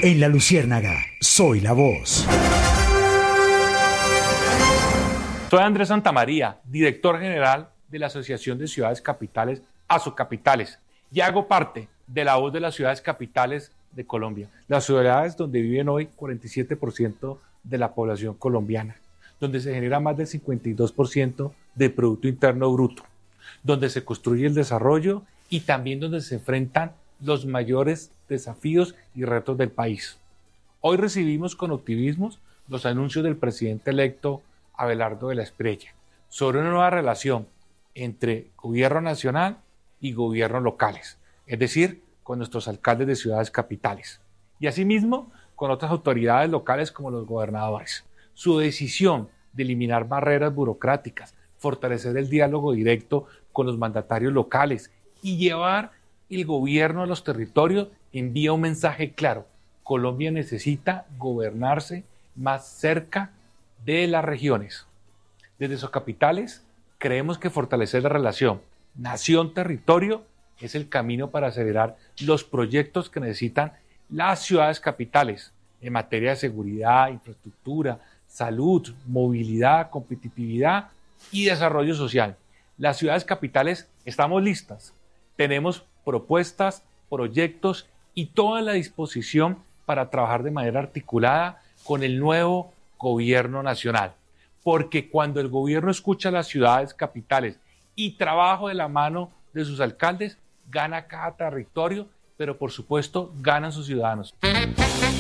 En La Luciérnaga, soy la voz. Soy Andrés Santamaría, director general de la Asociación de Ciudades Capitales, Asocapitales, y hago parte de la voz de las ciudades capitales de Colombia. Las ciudades donde viven hoy 47% de la población colombiana, donde se genera más del 52% del Producto Interno Bruto, donde se construye el desarrollo y también donde se enfrentan los mayores desafíos y retos del país. Hoy recibimos con optimismo los anuncios del presidente electo Abelardo de la Espriella sobre una nueva relación entre gobierno nacional y gobiernos locales, es decir, con nuestros alcaldes de ciudades capitales y asimismo con otras autoridades locales como los gobernadores. Su decisión de eliminar barreras burocráticas, fortalecer el diálogo directo con los mandatarios locales y llevar el gobierno a los territorios envía un mensaje claro: Colombia necesita gobernarse más cerca de las regiones. Desde Asocapitales creemos que fortalecer la relación nación-territorio es el camino para acelerar los proyectos que necesitan las ciudades capitales en materia de seguridad, infraestructura, salud, movilidad, competitividad y desarrollo social. Las ciudades capitales estamos listas, tenemos propuestas, proyectos y toda la disposición para trabajar de manera articulada con el nuevo gobierno nacional. Porque cuando el gobierno escucha a las ciudades capitales y trabaja de la mano de sus alcaldes, gana cada territorio, pero por supuesto ganan sus ciudadanos.